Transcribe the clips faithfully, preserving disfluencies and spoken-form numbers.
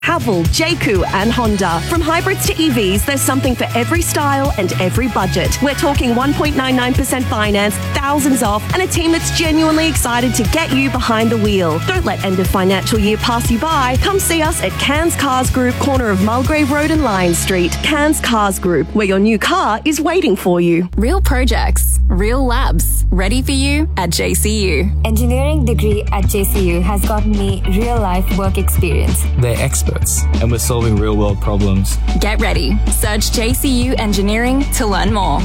Haval, Jayco and Honda. From hybrids to E Vs, there's something for every style and every budget. We're talking one point nine nine percent finance, thousands off, and a team that's genuinely excited to get you behind the wheel. Don't let end of financial year pass you by. Come see us at Cairns Cars Group, corner of Mulgrave Road and Lion Street. Cairns Cars Group, where your new car is waiting for you. Real projects, real labs, ready for you at J C U. Engineering degree at J C U has gotten me real-life work experience. They're experts, and we're solving real-world problems. Get ready. Search J C U Engineering to learn more.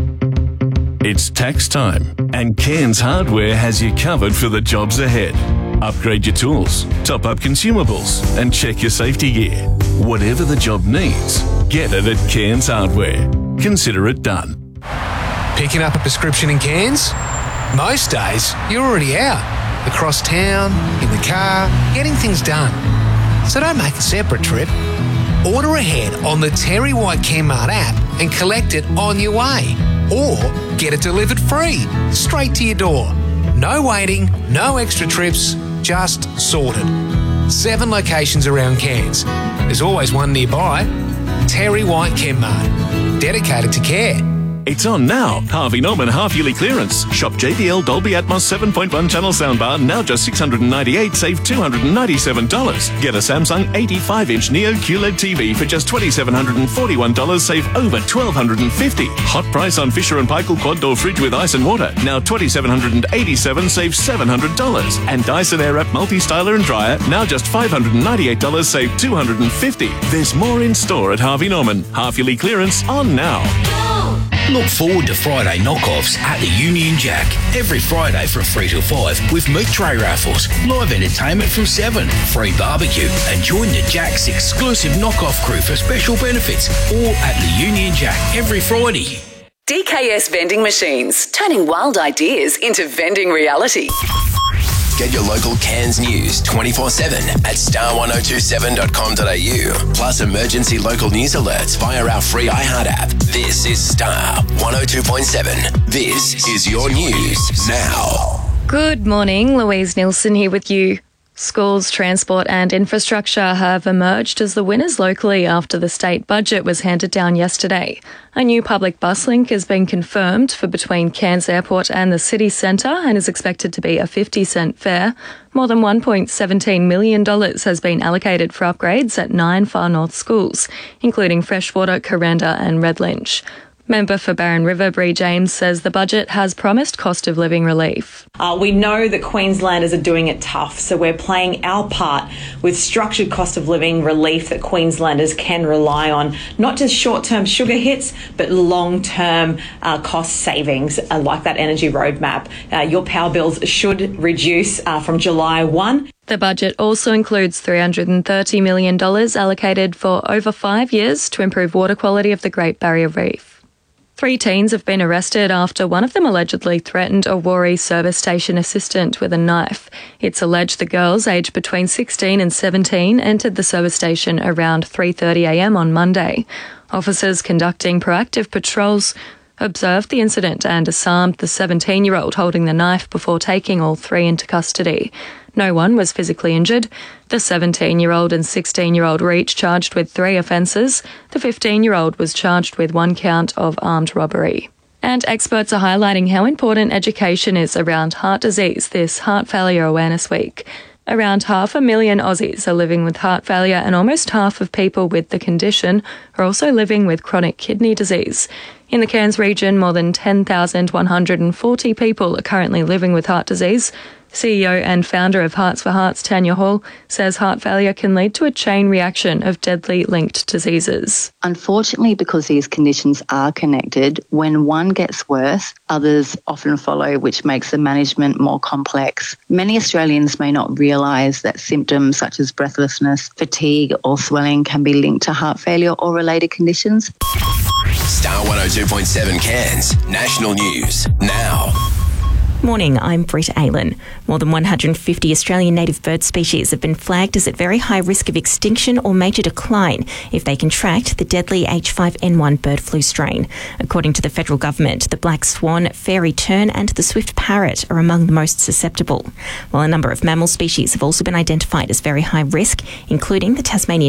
It's tax time, and Cairns Hardware has you covered for the jobs ahead. Upgrade your tools, top up consumables, and check your safety gear. Whatever the job needs, get it at Cairns Hardware. Consider it done. Picking up a prescription in Cairns? Most days, you're already out. Across town, in the car, getting things done. So don't make a separate trip. Order ahead on the Terry White CareMart app and collect it on your way. Or get it delivered free, straight to your door. No waiting, no extra trips, just sorted. Seven locations around Cairns. There's always one nearby. Terry White CareMart. Dedicated to care. It's on now. Harvey Norman half-yearly clearance. Shop J B L Dolby Atmos seven point one channel soundbar, now just six hundred ninety-eight dollars, save two hundred ninety-seven dollars. Get a Samsung eighty-five inch Neo Q L E D T V for just two thousand seven hundred forty-one dollars, save over one thousand two hundred fifty dollars. Hot price on Fisher and Paykel quad door fridge with ice and water, now two thousand seven hundred eighty-seven dollars, save seven hundred dollars. And Dyson Airwrap multi-styler and dryer, now just five hundred ninety-eight dollars, save two hundred fifty dollars. There's more in store at Harvey Norman. Half-yearly clearance on now. Look forward to Friday knockoffs at the Union Jack. Every Friday from three till five with meat tray raffles, live entertainment from seven, free barbecue, and join the Jack's exclusive knockoff crew for special benefits, all at the Union Jack every Friday. D K S Vending Machines, turning wild ideas into vending reality. Get your local Cairns news twenty-four seven at star ten twenty-seven dot com dot a u. Plus emergency local news alerts via our free iHeart app. This is Star one oh two point seven. This is your news now. Good morning, Louise Nielsen here with you. Schools, transport and infrastructure have emerged as the winners locally after the state budget was handed down yesterday. A new public bus link has been confirmed for between Cairns Airport and the city centre and is expected to be a fifty cent fare. More than one point one seven million dollars has been allocated for upgrades at nine Far North schools, including Freshwater, Coranda and Redlinch. Member for Barron River, Bree James, says the budget has promised cost of living relief. Uh, we know that Queenslanders are doing it tough, so we're playing our part with structured cost of living relief that Queenslanders can rely on, not just short-term sugar hits, but long-term uh, cost savings, uh, like that energy roadmap. Uh, your power bills should reduce uh, from July first. The budget also includes three hundred thirty million dollars allocated for over five years to improve water quality of the Great Barrier Reef. Three teens have been arrested after one of them allegedly threatened a Warri service station assistant with a knife. It's alleged the girls, aged between sixteen and seventeen, entered the service station around three thirty a m on Monday. Officers conducting proactive patrols observed the incident and disarmed the seventeen-year-old holding the knife before taking all three into custody. No one was physically injured. The seventeen-year-old and sixteen-year-old were each charged with three offences. The fifteen-year-old was charged with one count of armed robbery. And experts are highlighting how important education is around heart disease this Heart Failure Awareness Week. Around half a million Aussies are living with heart failure, and almost half of people with the condition are also living with chronic kidney disease. In the Cairns region, more than ten thousand one hundred forty people are currently living with heart disease. C E O and founder of Hearts for Hearts, Tanya Hall, says heart failure can lead to a chain reaction of deadly linked diseases. Unfortunately, because these conditions are connected, when one gets worse, others often follow, which makes the management more complex. Many Australians may not realise that symptoms such as breathlessness, fatigue or swelling can be linked to heart failure or related conditions. Star one oh two point seven Cairns, national news now. Morning, I'm Britta Aylan. More than one hundred fifty Australian native bird species have been flagged as at very high risk of extinction or major decline if they contract the deadly H five N one bird flu strain. According to the federal government, the black swan, fairy tern and the swift parrot are among the most susceptible, while a number of mammal species have also been identified as very high risk, including the Tasmanian